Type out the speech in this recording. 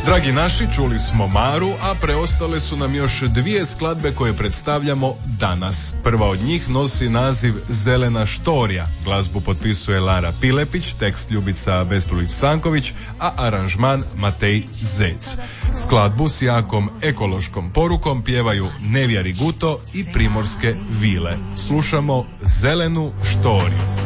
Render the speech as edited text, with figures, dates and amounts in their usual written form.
Dragi naši, čuli smo Maru, a preostale su nam još dvije skladbe koje predstavljamo danas. Prva od njih nosi naziv Zelena štorija. Glazbu potpisuje Lara Pilepić, tekst Ljubica Vespulić-Stanković, a aranžman Matej Zec. Skladbu s jakom ekološkom porukom pjevaju Nevija Riguto i Primorske vile. Slušamo Zelenu štoriju.